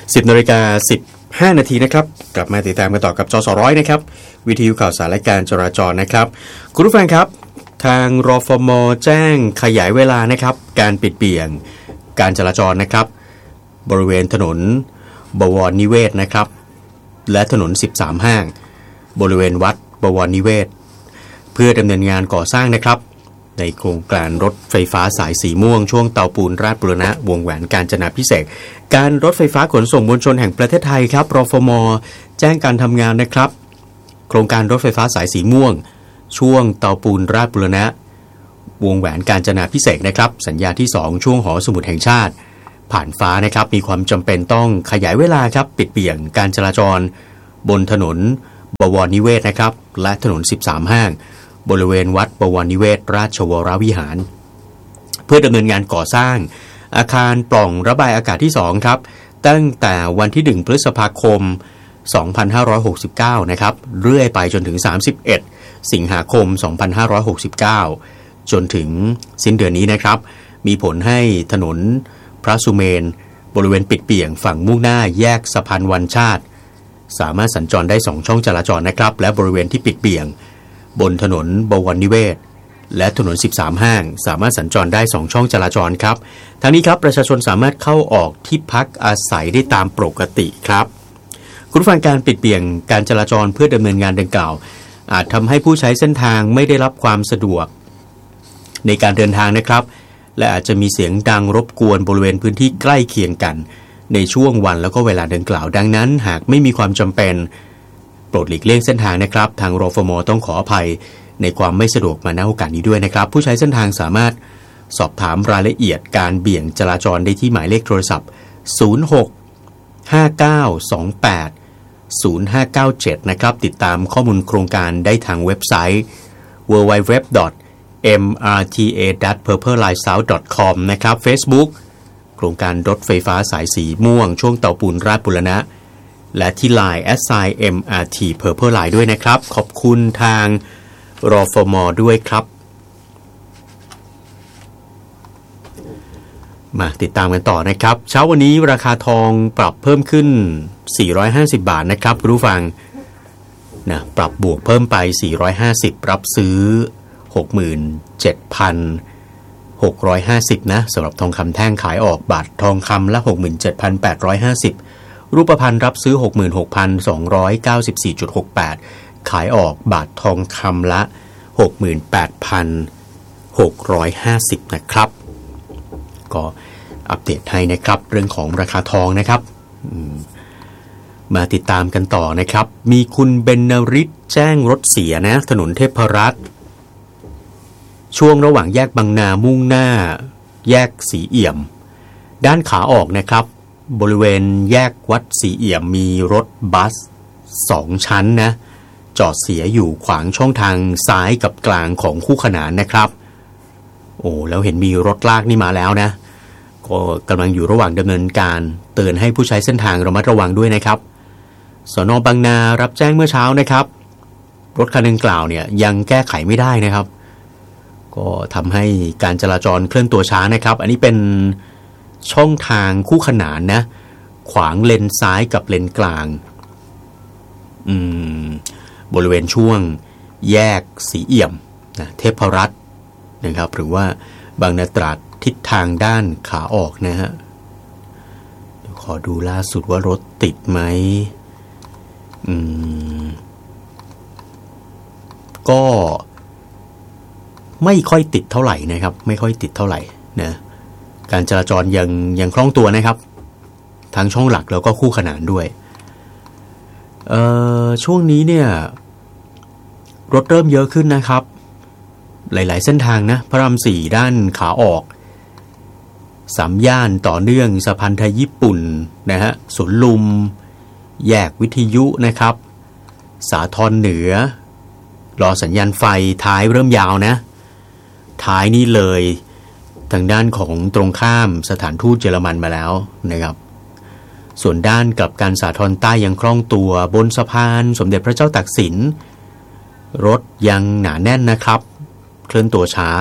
10:15 นาทีนะครับกลับมาติดตามกันต่อกับจสร้อยนะครับวิทยุข่าวสารและการจราจรนะครับคุณผู้ฟังครับทางรฟม.แจ้งขยายเวลานะครับการปิดเบี่ยงการจราจรนะครับบริเวณถนนบวรนิเวศนะครับและถนน13ห้างบริเวณวัดบวรนิเวศเพื่อดำเนินงานก่อสร้างนะครับในโครงการรถไฟฟ้าสายสีม่วงช่วงเตาปูนราชบุรณะวงแหวนกาญจนาภิเษกการรถไฟฟ้าขนส่งมวลชนแห่งประเทศไทยครับรฟม.แจ้งการทำงานนะครับโครงการรถไฟฟ้าสายสีม่วงช่วงเตาปูนราชบุรณะวงแหวนกาญจนาภิเษกนะครับสัญญาที่2ช่วงหอสมุดแห่งชาติผ่านฟ้านะครับมีความจำเป็นต้องขยายเวลาครับปิดเบี่ยงการจราจรบนถนนบวรนิเวศนะครับและถนน13ห้างบริเวณวัดบวรนิเวศราชวรวิหารเพื่อดำเนินงานก่อสร้างอาคารปล่องระบายอากาศที่2ครับตั้งแต่วันที่1พฤษภาคม2569นะครับเรื่อยไปจนถึง31สิงหาคม2569จนถึงสิ้นเดือนนี้นะครับมีผลให้ถนนพระสุเมนบริเวณปิดเบี่ยงฝั่งมุ่งหน้าแยกสะพานวันชาติสามารถสัญจรได้2ช่องจราจรนะครับและบริเวณที่ปิดเบี่ยงบนถนนบวรนิเวศและถนน13ห้างสามารถสัญจรได้2ช่องจราจรครับทั้งนี้ครับประชาชนสามารถเข้าออกที่พักอาศัยได้ตามปกติครับคุณผู้ฟังการปิดเบี่ยงการจราจรเพื่อดำเนินงานดังกล่าวอาจทำให้ผู้ใช้เส้นทางไม่ได้รับความสะดวกในการเดินทางนะครับและอาจจะมีเสียงดังรบกวนบริเวณพื้นที่ใกล้เคียงกันในช่วงวันแล้วก็เวลาดังกล่าวดังนั้นหากไม่มีความจำเป็นโปรดหลีกเลี่ยงเส้นทางนะครับทางรฟม.ต้องขออภัยในความไม่สะดวกมาณโอกาสนี้ด้วยนะครับผู้ใช้เส้นทางสามารถสอบถามรายละเอียดการเบี่ยงจราจรได้ที่หมายเลขโทรศัพท์06 5928 0597นะครับติดตามข้อมูลโครงการได้ทางเว็บไซต์ www.mrta-purpleline-south.com นะครับ Facebook โครงการรถไฟฟ้าสายสีม่วงช่วงเตาปูนราชบุรณะและที่ Line @MRT Purple Line ด้วยนะครับขอบคุณทางรฟม.ด้วยครับมาติดตามกันต่อนะครับเช้าวันนี้ราคาทองปรับเพิ่มขึ้น450 บาทนะครับคุณผู้ฟังนะปรับบวกเพิ่มไป450รับซื้อ 67,650 นะสำหรับทองคำแท่งขายออกบาททองคำละ 67,850 รูปพรรณรับซื้อ 66,294.68 ขายออกบาททองคำละ 68,650 นะครับก็อัปเดตให้นะครับเรื่องของราคาทองนะครับมาติดตามกันต่อนะครับมีคุณเบญนฤทธิ์แจ้งรถเสียนะถนนเทพรัตน์ช่วงระหว่างแยกบางนามุ่งหน้าแยกสีเอี่ยมด้านขาออกนะครับบริเวณแยกวัดสีเอี่ยมมีรถบัส2ชั้นนะจอดเสียอยู่ขวางช่องทางซ้ายกับกลางของคู่ขนานนะครับโอ้แล้วเห็นมีรถลากนี่มาแล้วนะก็กำลังอยู่ระหว่างดำเนินการเตือนให้ผู้ใช้เส้นทางระมัดระวังด้วยนะครับสน.บางนารับแจ้งเมื่อเช้านะครับรถคันดังกล่าวเนี่ยยังแก้ไขไม่ได้นะครับก็ทำให้การจราจรเคลื่อนตัวช้านะครับอันนี้เป็นช่องทางคู่ขนานนะขวางเลนซ้ายกับเลนกลางบริเวณช่วงแยกสีเอี่ยมนะเทพรัตน์นะครับหรือว่าบางนาตราดทิศทางด้านขาออกนะฮะเดี๋ยวขอดูล่าสุดว่ารถติดไหมก็ไม่ค่อยติดเท่าไหร่นะครับไม่ค่อยติดเท่าไหร่นะการจราจรยังคล่องตัวนะครับทั้งช่องหลักแล้วก็คู่ขนานด้วยช่วงนี้เนี่ยรถเริ่มเยอะขึ้นนะครับหลายๆเส้นทางนะพระราม4ด้านขาออก3ย่านต่อเนื่องสะพานไทยญี่ปุ่นนะฮะสวนลุมแยกวิทยุนะครับสาทรเหนือรอสัญญาณไฟท้ายเริ่มยาวนะท้ายนี่เลยทางด้านของตรงข้ามสถานทูตเยอรมันมาแล้วนะครับส่วนด้านกลับกันสาทรใต้ยังคล่องตัวบนสะพานสมเด็จพระเจ้าตากสินรถยังหนาแน่นนะครับเคลื่อนตัวช้า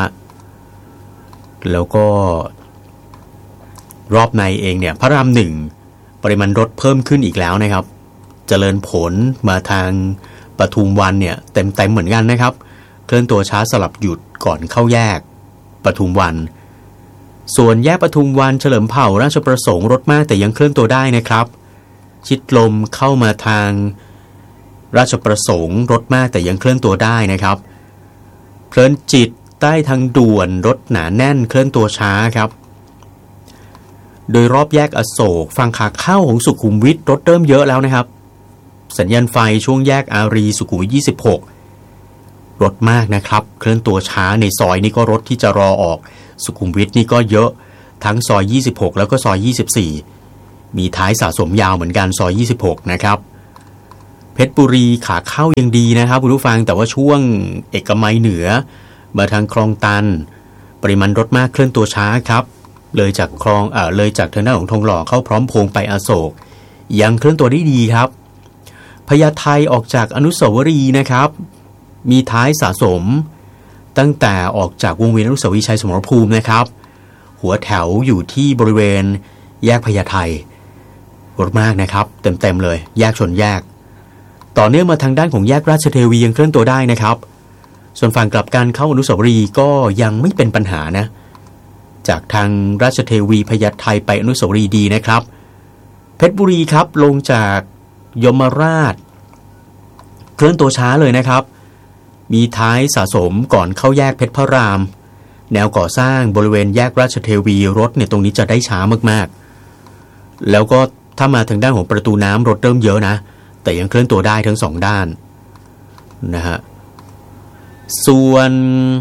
แล้วก็รอบในเองเนี่ยพระราม1 ปริมาณรถเพิ่มขึ้นอีกแล้วนะครับเจริญผลมาทางปทุมวันเนี่ยเต็มเหมือนกันนะครับเคลื่อนตัวช้าสลับหยุดก่อนเข้าแยกปทุมวันส่วนแยกปทุมวันเฉลิมเผ่าราชประสงค์รถมากแต่ยังเคลื่อนตัวได้นะครับชิดลมเข้ามาทางราชประสงค์รถมากแต่ยังเคลื่อนตัวได้นะครับเพลินจิตใต้ทางด่วนรถหนาแน่นเคลื่อนตัวช้าครับโดยรอบแยกอโศกฝั่งขาเข้าของสุขุมวิทรถเริ่มเยอะแล้วนะครับสัญญาณไฟช่วงแยกอารีสุขุมวิท26รถมากนะครับเคลื่อนตัวช้าในซอยนี้ก็รถที่จะรอออกสุขุมวิทนี่ก็เยอะทั้งซอย26แล้วก็ซอย24มีท้ายสะสมยาวเหมือนกันซอย26นะครับเพชรบุรีขาเข้ายังดีนะครับคุณผู้ฟังแต่ว่าช่วงเอกมัยเหนือมาทางคลองตันปริมาณรถมากเคลื่อนตัวช้าครับเลยจากคลองเลยจากทางด้านของทองหล่อเข้าพร้อมพงษ์ไปอโศกยังเคลื่อนตัวได้ดีครับพญาไทออกจากอนุสาวรีย์นะครับมีท้ายสะสมตั้งแต่ออกจากวงเวียนอนุสาวรีย์ชัยสมรภูมินะครับหัวแถวอยู่ที่บริเวณแยกพญาไทรถมากนะครับเต็มเลยแยกชนแยกต่อเนื่องมาทางด้านของแยกราชเทวียังเคลื่อนตัวได้นะครับส่วนฝั่งกลับกันเข้าอนุสาวรีย์ก็ยังไม่เป็นปัญหานะจากทางราชเทวีพญาไทไปอนุสาวรีย์ดีนะครับเพชรบุรีครับลงจากยมราชเคลื่อนตัวช้าเลยนะครับมีท้ายสะสมก่อนเข้าแยกเพชรพระรามแนวก่อสร้างบริเวณแยกราชเทวีรถเนี่ยตรงนี้จะได้ช้ามากๆแล้วก็ถ้ามาทางด้านของประตูน้ำรถเริ่มเยอะนะแต่ยังเคลื่อนตัวได้ทั้งสองด้านนะฮะส่วน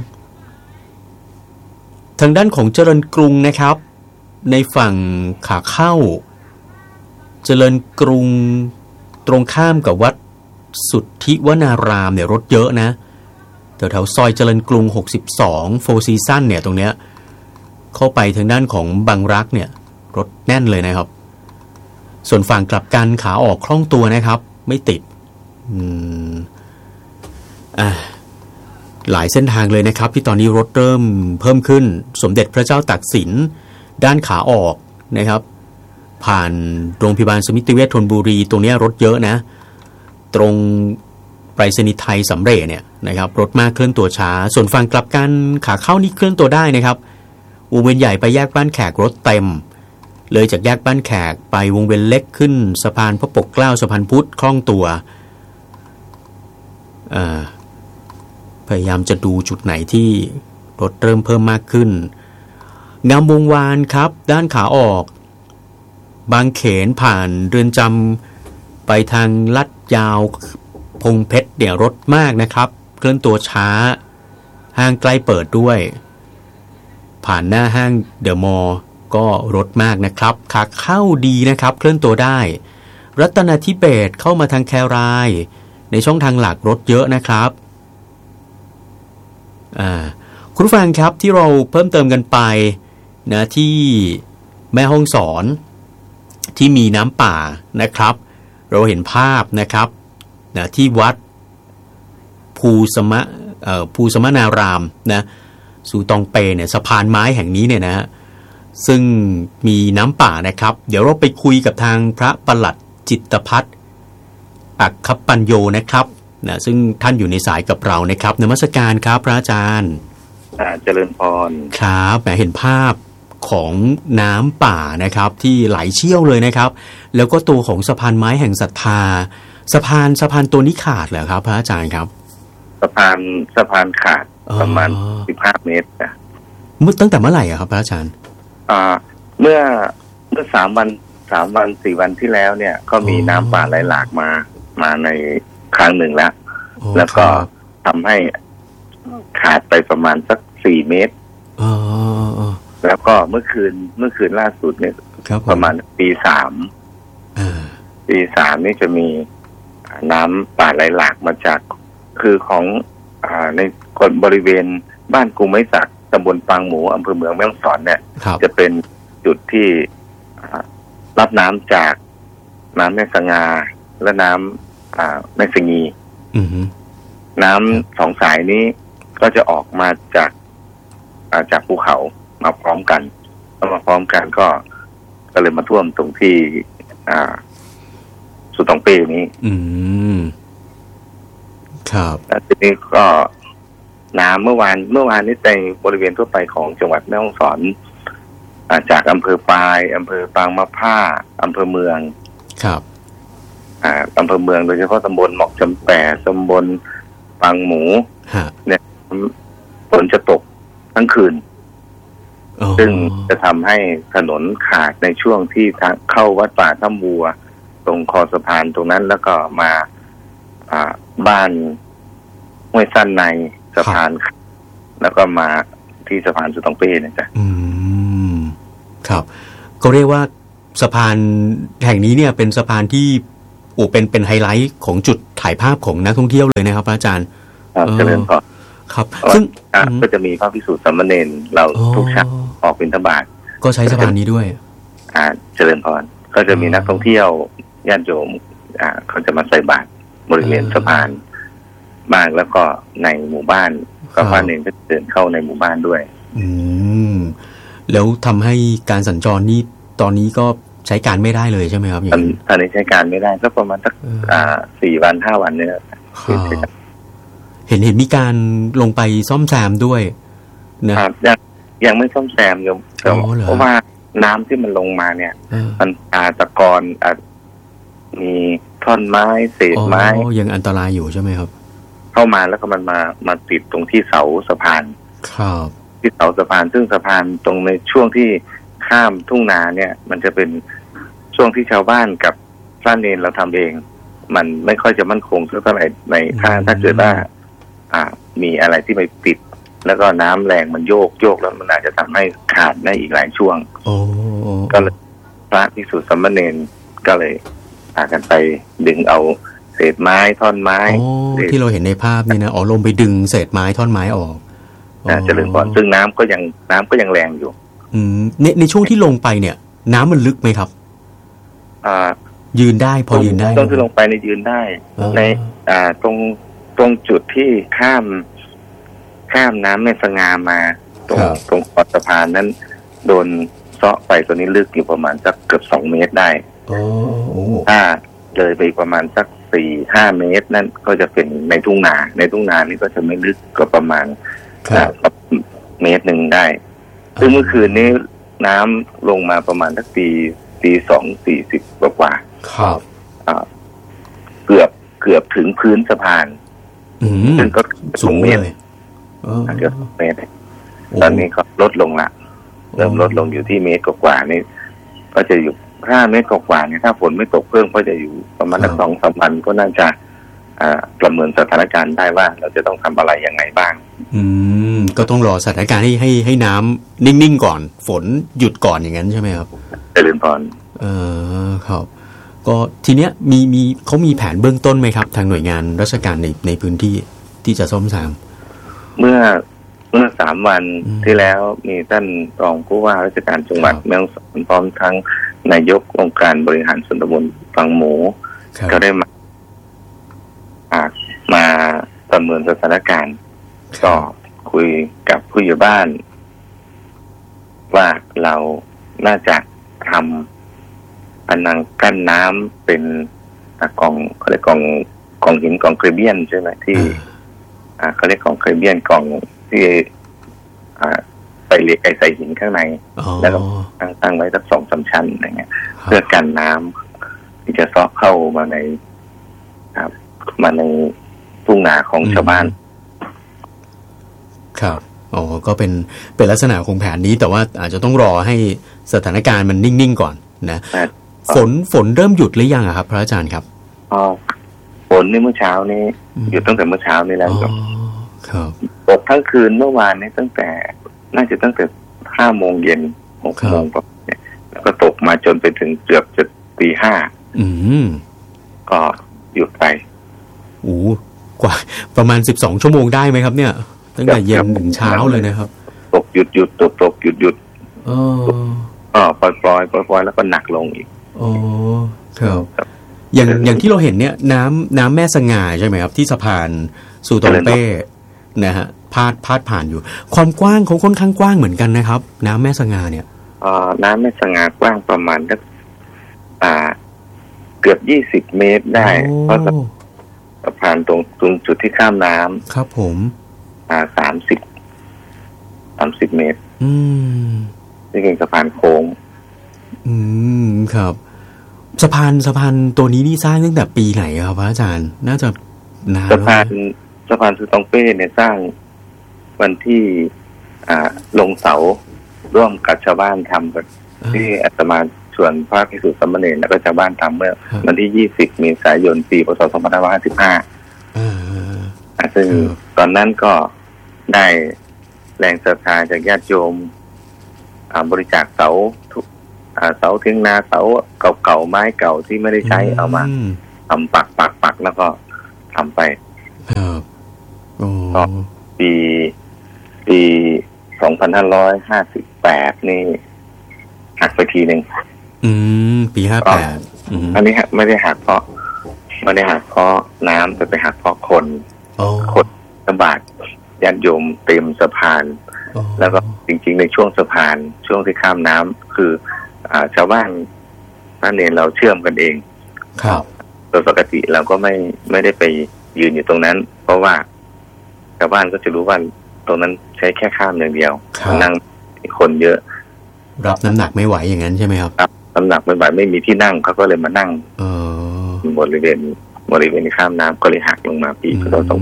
ทางด้านของเจริญกรุงนะครับในฝั่งขาเข้าเจริญกรุงตรงข้ามกับวัดสุทธิวนารามเนี่ยรถเยอะนะแถวซอยเจริญกรุง62 Four Seasons เนี่ยตรงเนี้ยเข้าไปทางด้านของบางรักเนี่ยรถแน่นเลยนะครับส่วนฝั่งกลับกันขาออกคล่องตัวนะครับไม่ติดหลายเส้นทางเลยนะครับที่ตอนนี้รถเริ่มเพิ่มขึ้นสมเด็จพระเจ้าตากสินด้านขาออกนะครับผ่านโรงพยาบาลสมิติเวชธนบุรีตรงนี้รถเยอะนะตรงไปรษณีย์ไทยสำเร็จเนี่ยนะครับรถมากเคลื่อนตัวช้าส่วนฝั่งกลับกันขาเข้านี่เคลื่อนตัวได้นะครับวงเวียนใหญ่ไปแยกบ้านแขกรถเต็มเลยจากแยกบ้านแขกไปวงเวียนเล็กขึ้นสะพานพระปกเกล้าสะพานพุทธคล่องตัวพยายามจะดูจุดไหนที่รถเริ่มเพิ่มมากขึ้นงามวงวานครับด้านขาออกบางเขนผ่านเรือนจำไปทางลัดยาวพงเพชรเนี่ยรถมากนะครับเคลื่อนตัวช้าห้างใกล้เปิดด้วยผ่านหน้าห้างเดอะมอลล์ก็รถมากนะครับขาเข้าดีนะครับเคลื่อนตัวได้รัตนาธิเบศเข้ามาทางแครายในช่องทางหลักรถเยอะนะครับคุณผู้ฟังครับที่เราเพิ่มเติมกันไปนะที่แม่ฮ่องสอนที่มีน้ำป่านะครับเราเห็นภาพนะครับนะที่วัดภูสมนารามนะสูตองเปเนี่ยสะพานไม้แห่งนี้เนี่ยนะฮะซึ่งมีน้ำป่านะครับเดี๋ยวเราไปคุยกับทางพระปลัดจิตภัทรอัคคปัญโยนะครับนะซึ่งท่านอยู่ในสายกับเรานะครับนมัสการครับพระอาจารย์เจริญพรครับแหมเห็นภาพของน้ำป่านะครับที่ไหลเชี่ยวเลยนะครับแล้วก็ตัวของสะพานไม้แห่งศรัทธาสะพานตัวนี้ขาดเหรอครับพระอาจารย์ครับสะพานขาดประมาณ15 เมตรนะตั้งแต่เมื่อไหร่ครับพระอาจารย์เมื่อ3 วัน 4 วันที่แล้วเนี่ยก็มีน้ำป่าไหลหลากมาในครั้งหนึ่งแล้วก็ทำให้ขาดไปประมาณสัก4 เมตรแล้วก็เมื่อคืนล่าสุดเนี่ยประมาณตี 3นี่จะมีน้ำป่าไหลหลากมาจากคือของในบริเวณบ้านกรุงไม้สักตำบลปางหมูอำเภอเมืองแม่ฮ่องสอนเนี่ยจะเป็นจุดที่รับน้ำจากน้ำแม่สงาและน้ำแม่สงีน้ำ2 สายนี้ก็จะออกมาจากภูเขามาพร้อมกันก็เลยมาท่วมตรงที่สุตองเป้นี้ครับแล้วทีนี้ก็น้ำเมื่อวานนี้ในบริเวณทั่วไปของจังหวัดแม่ฮ่องสอนจากอำเภอปายอำเภอปางมะผ้าอำเภอเมืองครับอำเภอเมืองโดยเฉพาะตำบลหมอกจำแปะตำบลปางหมูเนี่ยฝนจะตกทั้งคืนซึ่งจะทำให้ถนนขาดในช่วงที่เข้าวัดป่าถ้ำบัวตรงคอสะพานตรงนั้นแล้วก็มาบ้านห้วยสั้นในสะพานแล้วก็มาที่สะพานสุตองเป้นะจ๊ะครับก็เรียกว่าสะพานแห่งนี้เนี่ยเป็นสะพานที่เป็นไฮไลท์ของจุดถ่ายภาพของนักท่องเที่ยวเลยนะครับพระอาจารย์เจริญพรครับซึ่งก็จะมีพระภิกษุสามเณรเราทุกเช้าออกบิณฑบาตก็ใช้สะพานนี้ด้วยเจริญพรก็จะมีนักท่องเที่ยวญาติโยมเขาจะมาใส่บาตรบริเวณสะพานบ้างแล้วก็ในหมู่บ้านก็พระเนรก็เดินเข้าในหมู่บ้านด้วยแล้วทำให้การสัญจรนี่ตอนนี้ก็ใช้การไม่ได้เลยใช่ไหมครับตอนนี้ใช้การไม่ได้ก็ประมาณสัก4 วัน 5 วันเนี่ยเห็นมีการลงไปซ่อมแซมด้วยนะครับยังไม่ซ่อมแซมโยมเพราะว่าน้ำที่มันลงมาเนี่ยมันตะกอนมีท่อนไม้เศษไม้ยังอันตรายอยู่ใช่ไหมครับเข้ามาแล้วก็มันมาติดตรงที่เสาสะพานครับที่เสาสะพานซึ่งสะพานตรงในช่วงที่ข้ามทุ่งนาเนี่ยมันจะเป็นช่วงที่ชาวบ้านกับพระเนรเราทำเองมันไม่ค่อยจะมั่นคงเท่าไหร่ในถ้าเกิดว่ามีอะไรที่ไปติดแล้วก็น้ำแรงมันโยกแล้วมันอาจจะทำให้ขาดได้อีกหลายช่วงก็เลยพระภิกษุสามเณรก็เลยพากันไปดึงเอาเศษไม้ท่อนไม้ที่เราเห็นในภาพนี่นะลงไปดึงเศษไม้ท่อนไม้ออกเจริญพรซึ่งน้ำก็ยังแรงอยู่ในช่วงที่ลงไปเนี่ยน้ำมันลึกไหมครับยืนได้พอยืนได้ตรงที่ลงไปในยืนได้ในตรงจุดที่ข้ามน้ำแม่สง่ามาตรงขอบสะพานนั้นโดนเซาะไปตัวนี้ลึกอยู่ประมาณสักเกือบ2 เมตรได้ถ้าเลยไปประมาณสัก4-5 เมตรนั่นก็จะเป็นในทุ่งนานี่ก็จะไม่ลึกก็ประมาณ1 เมตรได้ซึ่งเมื่อคืนนี้น้ำลงมาประมาณสักตี 2:40 กว่าครับเกือบถึงพื้นสะพานซึ่งก็สูงเมตรเกือบเมตรตอนนี้ก็ลดลงละเริ่มลดลงอยู่ที่1 เมตรกว่านี่ก็จะอยู่5 เมตรกว่าเนี่ยถ้าฝนไม่ตกเพิ่มก็จะอยู่ประมาณสัก 2-3 วันก็น่าจะประเมินสถานการณ์ได้ว่าเราจะต้องทำอะไรยังไงบ้างก็ต้องรอสถานการณ์ให้น้ำนิ่งๆก่อนฝนหยุดก่อนอย่างนั้นใช่ไหมครับเจริญพรครับก็ทีเนี้ยเขามีแผนเบื้องต้นไหมครับทางหน่วยงานราชการในพื้นที่ที่จะซ่อมแซมเมื่อ3 วันที่แล้วมีท่านรองผู้ว่าราชการจังหวัดแม่ฮ่องสอนพร้อมทั้งนายกองค์การบริหารส่วนตำบลปางหมูก็ได้มาประเมินสถานการณ์ก็คุยกับผู้ใหญ่บ้านว่าเราน่าจะทำพนังกั้นน้ำเป็นกองเขาเรียกกองหินกองเครเบียนใช่ไหมที่เขาเรียกกองเครเบียนกองที่ใส่เหล็กใส่หินข้างในแล้วก็ตั้งไว้สัก2-3 ชั้นอะไรเงี้ยเพื่อกันน้ำที่จะซอกเข้ามาในทุ่งนาของชาวบ้านครับก็เป็นลักษณะของแผนนี้แต่ว่าอาจจะต้องรอให้สถานการณ์มันนิ่งๆก่อนนะฝนเริ่มหยุดหรือยังครับพระอาจารย์ครับฝนนี่เมื่อเช้านี้หยุดตั้งแต่เมื่อเช้านี้แล้วครับตกทั้งคืนเมื่อวานนี้ตั้งแต่ 5 โมงเย็น 6 โมงแล้วก็ตกมาจนไปถึงเกือบจะตี 5ก็หยุดไปกว่าประมาณ12 ชั่วโมงได้ไหมครับเนี่ยตั้งแต่เย็นถึงเช้าเลยนะครับตกหยุดตกหยุดปล่อยแล้วก็หนักลงอีกครับอย่างที่เราเห็นเนี่ยน้ำแม่สง่าใช่ไหมครับที่สะพานสุตองเป้นะฮะพาดผ่านอยู่ความกว้างเขาค่อนข้างกว้างเหมือนกันนะครับน้ำแม่สง่าเนี่ยน้ำแม่สง่ากว้างประมาณสักกือบ20 เมตรได้เพราะสะพานตรงจุดที่ข้ามน้ำครับผม 30 เมตรนี่เป็นสะพานโค้งครับสะพานตัวนี้นี่สร้างตั้งแต่ปีไหนครับพระอาจารย์น่าจะนานสะพานสุตองเป้เนี่ยสร้างวันที่ลงเสาร่วมกับชาวบ้านทำกันที่อาตมาส่วนพระภิกษุสามเณรแล้วก็ชาวบ้านทำเมื่อวันที่20 เมษายนปีพ.ศ. 2555ซึ่งตอนนั้นก็ได้แรงศรัทธาจากญาติโยมบริจาคเสาเทียงนาเสาเก่าๆไม้เก่าที่ไม่ได้ใช้เอามาทำปักแล้วก็ทำไปก็ปี 2558 นี่หักไปทีหนึ่งปี58 อันนี้ไม่ได้หักเพราะน้ำแต่ไปหักเพราะคนระบาดญาติโยมเต็มสะพานแล้วก็จริงๆในช่วงสะพานช่วงที่ข้ามน้ำคือชาวบ้านนั่นเองเราเชื่อมกันเองครับโดยปกติเราก็ไม่ได้ไปยืนอยู่ตรงนั้นเพราะว่าชาวบ้านก็จะรู้ว่าตรงนั้นใช้แค่ข้ามอย่างเดียวนั่งคนเยอะรับน้ำหนักไม่ไหวอย่างนั้นใช่ไหมครับรับน้ำหนักไม่ไหวไม่มีที่นั่งเขาก็เลยมานั่งบริเวณข้ามน้ำก็เลยหักลงมาปีพ.ศ. 2558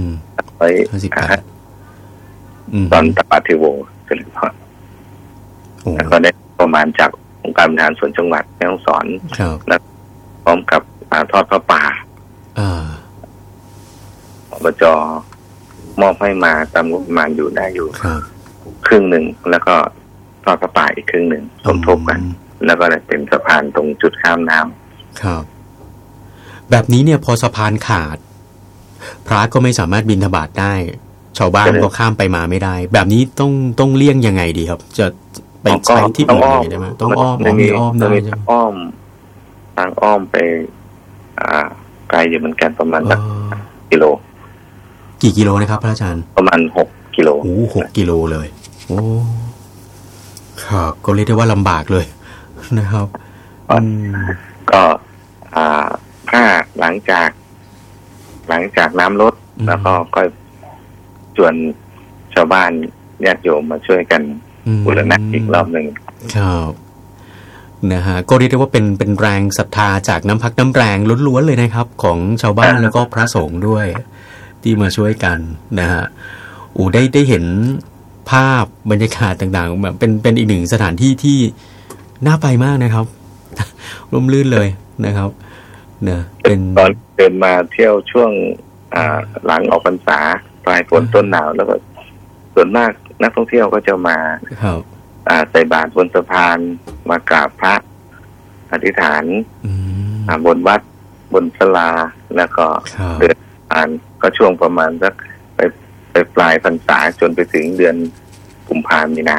ตอนตะปาเทโวเสร็จแล้วก็ได้ประมาณจากองค์การบริหารส่วนจังหวัดแม่ฮ่องสอนและพร้อมกับทอดพระป่าอบจ.มอบให้มาตามงบประมาณอยู่ได้อยู่ครึ่งหนึ่งแล้วก็ทอดพระป่าอีกครึ่งหนึ่งสมทบกันแล้วก็เป็นสะพานตรงจุดข้ามน้ำครับแบบนี้เนี่ยพอสะพานขาดพระก็ไม่สามารถบิณฑบาตได้ชาวบ้านก็ข้ามไปมาไม่ได้แบบนี้ต้องเลี่ยงยังไงดีครับจะไปใช้ที่อื่นได้ไหมต้องอ้อมมีอ้อมได้ใช่ไหมทางอ้อมไปไกลอยู่เหมือนกันประมาณสักกิโลกี่กิโลนะครับพระอาจารย์ประมาณ6 กิโล 6 กิโลเลยโอ้ครับก็เรียกได้ว่าลำบากเลยนะครับก็ถ้าหลังจากน้ำลดแล้วก็ชวนชาวบ้านญาติโยมมาช่วยกันบูรณะอีกรอบหนึ่งครับนะฮะก็เรียกได้ว่าเป็นแรงศรัทธาจากน้ำพักน้ำแรงล้วนๆเลยนะครับของชาวบ้านแล้วก็พระสงฆ์ด้วยที่มาช่วยกันนะฮะได้เห็นภาพบรรยากาศต่างๆแบบเป็นอีกหนึ่งสถานที่ที่น่าไปมากนะครับร่มรื่นเลยนะครับเนี่ยเป็นตอนเดินมาเที่ยวช่วงหลังออกพรรษาปลายฝนต้นหนาวแล้วก็ส่วนมากนักท่องเที่ยวก็จะมาใส่บาตรบนสะพานมากราบพระอธิษฐานบนวัดบนศาลาแล้วก็เดินผ่านก็ช่วงประมาณสักไปปลายพรรษาจนไปถึงเดือนกุมภาพันธ์มีนา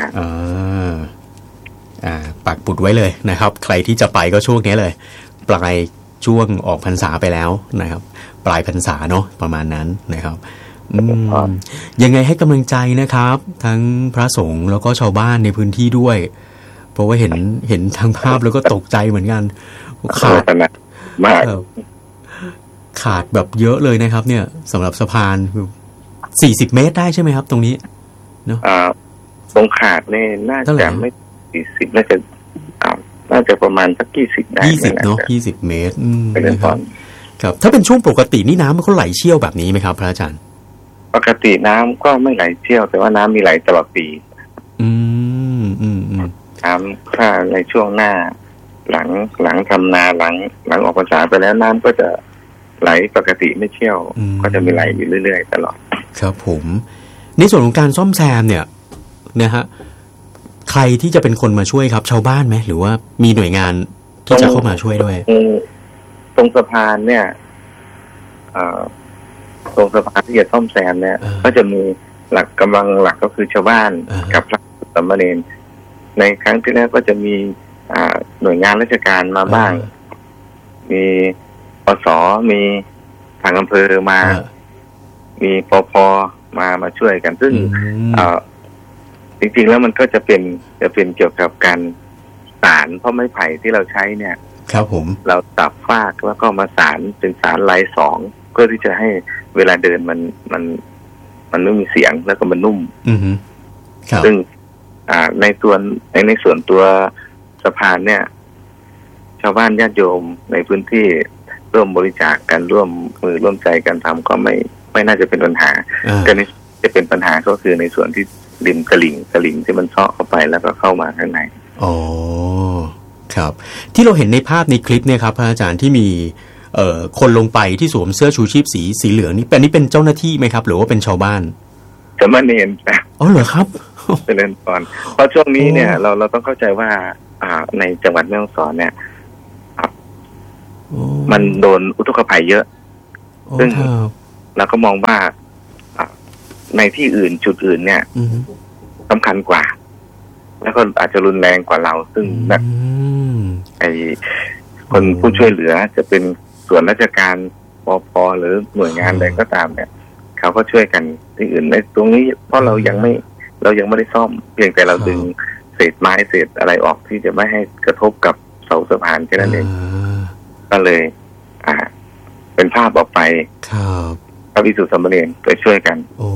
ปักปุดไว้เลยนะครับใครที่จะไปก็ช่วงนี้เลยปลายช่วงออกพรรษาไปแล้วนะครับปลายพรรษาเนาะประมาณนั้นนะครับยังไงให้กำลังใจนะครับทั้งพระสงฆ์แล้วก็ชาวบ้านในพื้นที่ด้วยเพราะว่าเห็นทางภาพแล้วก็ตกใจเหมือนกันขาดมากขาดแบบเยอะเลยนะครับเนี่ยสำหรับสะพาน40 เมตรได้ใช่ไหมครับตรงนี้เนาะตรงขาดนี่น่าจะไม่40น่าจะประมาณสัก20ได้ 20เนาะ20 เมตรครับถ้าเป็นช่วงปกตินี่น้ำมันเขาไหลเชี่ยวแบบนี้ไหมครับพระอาจารย์ปกติน้ำก็ไม่ไหลเชี่ยวแต่ว่าน้ำมีไหลตลอดปีน้ำถ้าในช่วงหน้าหลังทำนาหลังออกพรรษาไปแล้วน้ำก็จะไหลปกติไม่เชี่ยวก็จะมีไหลอยู่เรื่อยๆตลอดครับผมในส่วนของการซ่อมแซมเนี่ยนะฮะใครที่จะเป็นคนมาช่วยครับชาวบ้านไหมหรือว่ามีหน่วยงานที่จะเข้ามาช่วยด้วยตรงสะพานเนี่ยตรงสะพานที่จะซ่อมแซมเนี่ยก็จะมีกำลังหลักก็คือชาวบ้านกับพระสามเณรในครั้งที่แล้วก็จะมีหน่วยงานราชการมาบ้างมีปส.มีทางอำเภอมามีปภ.มาช่วยกันซึ่งจริงๆแล้วมันก็จะเป็นเกี่ยวกับการสานเพราะไม้ไผ่ที่เราใช้เนี่ยครับผมเราตับฟากแล้วก็มาสานเป็นสารลาย2เพื่อที่จะให้เวลาเดินมันไม่มีเสียงแล้วก็มันนุ่มซึ่งในส่วนตัวสะพานเนี่ยชาวบ้านญาติโยมในพื้นที่ร่วมบริจาคกันร่วมมือร่วมใจกันทำก็ไม่น่าจะเป็นปัญหาแต่จะเป็นปัญหาก็คือในส่วนที่ริมตลิ่งที่มันเซาะเข้าไปแล้วก็เข้ามาข้างในอ๋อครับที่เราเห็นในภาพในคลิปเนี่ยครับพระอาจารย์ที่มีคนลงไปที่สวมเสื้อชูชีพสีเหลืองนี่เป็นเจ้าหน้าที่ไหมครับหรือว่าเป็นชาวบ้านสามเณรอ๋อเหรอครับเป็นเล่นก่อนเพราะช่วงนี้เนี่ยเราต้องเข้าใจว่าในจังหวัดแม่ฮ่องสอนเนี่ยมันโดนอุทกภัยเยอะซึ่งเราก็มองว่าในที่อื่นจุดอื่นเนี่ยสำคัญกว่าแล้วก็อาจจะรุนแรงกว่าเราซึ่งแบบคนผู้ช่วยเหลือจะเป็นส่วนราชการปภหรือหน่วยงานใดก็ตามเนี่ยเขาก็ช่วยกันที่อื่นในตรงนี้เพราะเรายังไม่ได้ซ่อมเพียงแต่เราดึงเศษไม้เศษอะไรออกที่จะไม่ให้กระทบกับเสาสะพานแค่นั้นเองก็เลยเป็นภาพออกไปครับพระภิกษุสามเณรไปช่วยกันโอ้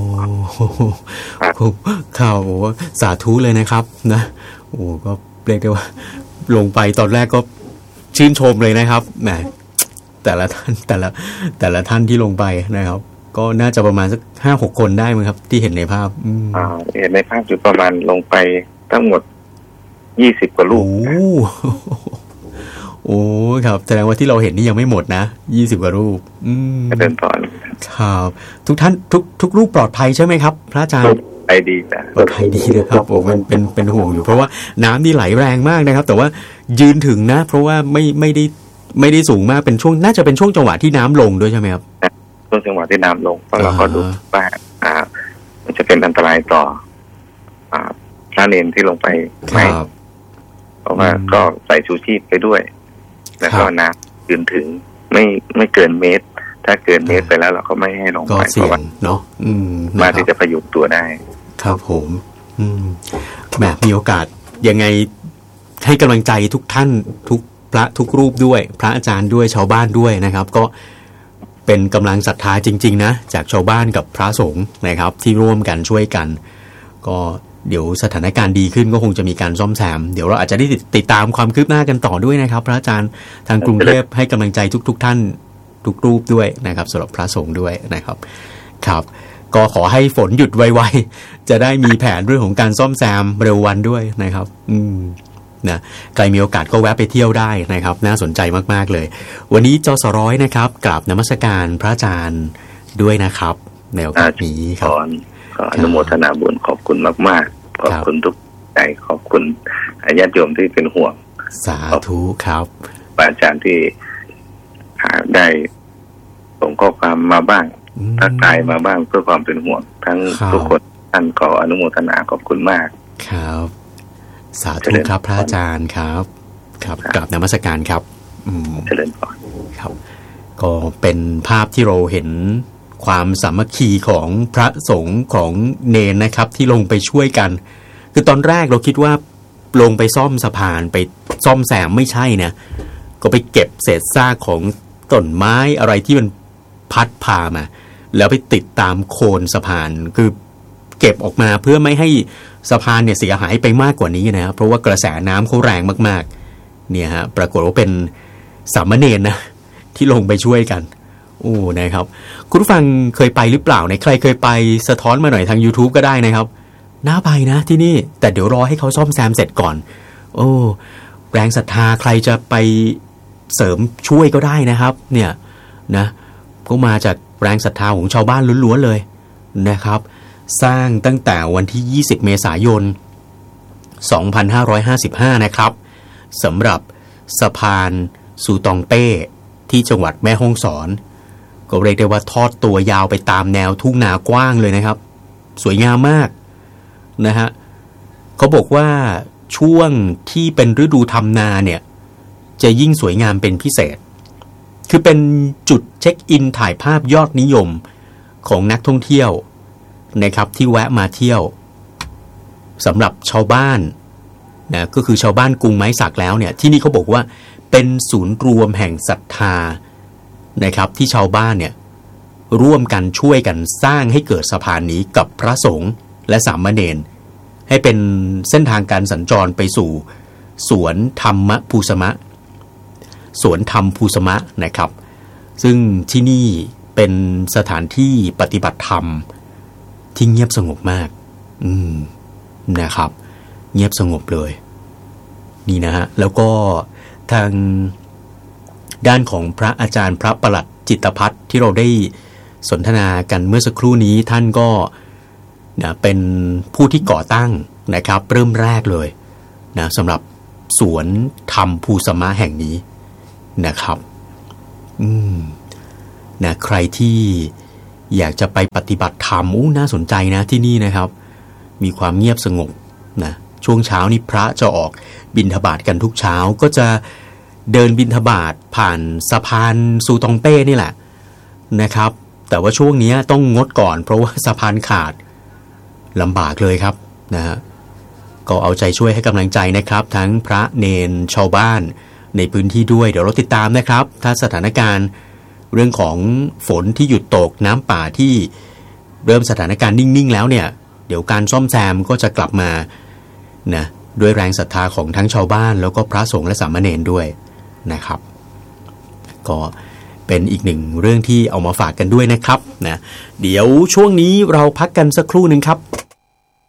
ข่าวว่าสาธุเลยนะครับนะโอ้ก็เรียกได้ว่าลงไปตอนแรกก็ชื่นชมเลยนะครับแหมแต่ละท่านที่ลงไปนะครับก็น่าจะประมาณสัก 5-6 คนได้มั้งครับที่เห็นในภาพเห็นในภาพอยู่ประมาณลงไปทั้งหมด20 กว่ารูปโอ้ครับแสดงว่าที่เราเห็นนี่ยังไม่หมดนะ20 กว่ารูปเดินต่อครับทุกท่านทุกรูปปลอดภัยใช่ไหมครับพระอาจารย์ปลอดภัยดีนะปลอดภัยดีนะครับโอ้มันเป็นห่วงอยู่เพราะว่าน้ำนี่ไหลแรงมากนะครับแต่ว่ายืนถึงนะเพราะว่าไม่ได้สูงมากเป็นช่วงน่าจะเป็นช่วงจังหวะที่น้ำลงด้วยใช่ไหมครับช่วงจังหวะที่น้ำลงเพราะเราก็ดูว่ามันจะเป็นอันตรายต่อพระเนรที่ลงไปไหมเพราะว่าก็ใส่ชูชีพไปด้วยแล้วก็น้ำยืนถึงไม่เกินเมตรถ้าเกินเมตรไปแล้วเราก็ไม่ให้ลงไปเพราะว่าเนาะมาที่จะพยุงตัวได้ครับผมแบบมีโอกาสยังไงให้กำลังใจทุกท่านทุกพระทุกรูปด้วยพระอาจารย์ด้วยชาวบ้านด้วยนะครับก็เป็นกำลังศรัทธาจริงๆนะจากชาวบ้านกับพระสงฆ์นะครับที่ร่วมกันช่วยกันก็เดี๋ยวสถานการณ์ดีขึ้นก็คงจะมีการซ่อมแซมเดี๋ยวเราอาจจะได้ติดตามความคืบหน้ากันต่อด้วยนะครับพระอาจารย์ทางกรุงเทพให้กำลังใจทุกท่านทุกรูปด้วยนะครับสำหรับพระสงฆ์ด้วยนะครับครับก็ขอให้ฝนหยุดไวๆจะได้มีแผนเรื่องของการซ่อมแซมเร็ววันด้วยนะครับนะใครมีโอกาสก็แวะไปเที่ยวได้นะครับน่าสนใจมากๆเลยวันนี้จสร้อยนะครับกราบนมัสการพระอาจารย์ด้วยนะครับในโอกาสนี้ครับขออนุโมทนาบุญขอบคุณมากๆขอบคุณทุกใจขอบคุณญาติโยมที่เป็นห่วงสาธุครับอาจารย์ที่ได้ส่งข้อความมาบ้างทักทายมาบ้างเพื่อความเป็นห่วงทั้งทุกคนท่านขออนุโมทนาขอบคุณมากครับสาธุครับพระอาจารย์ครับครับกราบนมัสการครับเจริญพรครับก็เป็นภาพที่เราเห็นความสามัคคีของพระสงฆ์ของเณรนะครับที่ลงไปช่วยกันคือตอนแรกเราคิดว่าลงไปซ่อมสะพานไปซ่อมแซมไม่ใช่นะก็ไปเก็บเศษซากของต้นไม้อะไรที่มันพัดพามาแล้วไปติดตามโคนสะพานคือเก็บออกมาเพื่อไม่ให้สะพานเนี่ยเสียหายไปมากกว่านี้นะครับเพราะว่ากระแสน้ำเขาแรงมากๆเนี่ยฮะปรากฏว่าเป็นสามเณรนะที่ลงไปช่วยกันโอ้นะครับคุณผู้ฟังเคยไปหรือเปล่าในใครเคยไปสะท้อนมาหน่อยทาง YouTube ก็ได้นะครับน่าไปนะที่นี่แต่เดี๋ยวรอให้เขาซ่อมแซมเสร็จก่อนโอ้แรงศรัทธาใครจะไปเสริมช่วยก็ได้นะครับเนี่ยนะก็มาจากแรงศรัทธาของชาวบ้านล้วนๆเลยนะครับสร้างตั้งแต่วันที่20เมษายน2555นะครับสำหรับสะพานซูตองเป้ที่จังหวัดแม่ฮ่องสอนก็เรียกได้ว่าทอดตัวยาวไปตามแนวทุ่งนากว้างเลยนะครับสวยงามมากนะฮะเขาบอกว่าช่วงที่เป็นฤดูทำนาเนี่ยจะยิ่งสวยงามเป็นพิเศษคือเป็นจุดเช็คอินถ่ายภาพยอดนิยมของนักท่องเที่ยวนะครับที่แวะมาเที่ยวสำหรับชาวบ้านนะก็คือชาวบ้านกรุงไม้สักแล้วเนี่ยที่นี่เขาบอกว่าเป็นศูนย์รวมแห่งศรัทธานะครับที่ชาวบ้านเนี่ยร่วมกันช่วยกันสร้างให้เกิดสะพานนี้กับพระสงฆ์และสามเณรให้เป็นเส้นทางการสัญจรไปสู่สวนธรรมภูสมะสวนธรรมภูสมะนะครับซึ่งที่นี่เป็นสถานที่ปฏิบัติธรรมที่เงียบสงบมากนะครับเงียบสงบเลยนี่นะฮะแล้วก็ทางด้านของพระอาจารย์พระประหลัดจิตภัทรที่เราได้สนทนากันเมื่อสักครู่นี้ท่านก็นะเป็นผู้ที่ก่อตั้งนะครับเริ่มแรกเลยนะสำหรับสวนธรรมภูสมะแห่งนี้นะครับนะใครที่อยากจะไปปฏิบัติธรรมน่าสนใจนะที่นี่นะครับมีความเงียบสงบนะช่วงเช้านี้พระจะออกบิณฑบาตกันทุกเช้าก็จะเดินบิณฑบาตผ่านสะพานซูตองเป้นี่แหละนะครับแต่ว่าช่วงนี้ต้องงดก่อนเพราะว่าสะพานขาดลำบากเลยครับนะฮะก็เอาใจช่วยให้กำลังใจนะครับทั้งพระเนนชาวบ้านในพื้นที่ด้วยเดี๋ยวเราติดตามนะครับถ้าสถานการณ์เรื่องของฝนที่หยุดตกน้ำป่าที่เริ่มสถานการณ์นิ่งๆแล้วเนี่ยเดี๋ยวการซ่อมแซมก็จะกลับมานะด้วยแรงศรัทธาของทั้งชาวบ้านแล้วก็พระสงฆ์และสามเณรด้วยนะครับก็เป็นอีกหนึ่งเรื่องที่เอามาฝากกันด้วยนะครับนะเดี๋ยวช่วงนี้เราพักกันสักครู่นึงครับ